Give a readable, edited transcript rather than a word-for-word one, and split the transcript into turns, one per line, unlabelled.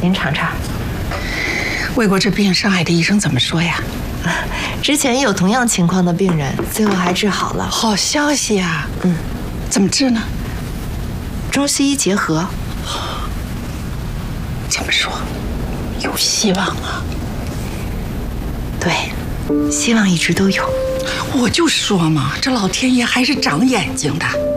您尝尝。
魏国这病，上海的医生怎么说呀？
之前有同样情况的病人，最后还治好了。
好消息啊！怎么治呢？
中西医结合。
这么说，有希望啊！
对，希望一直都有。
我就说嘛，这老天爷还是长眼睛的。